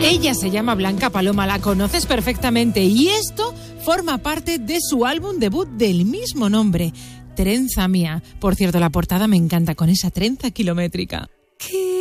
Ella se llama Blanca Paloma, la conoces perfectamente y esto forma parte de su álbum debut del mismo nombre, Trenza Mía. Por cierto, la portada me encanta con esa trenza kilométrica.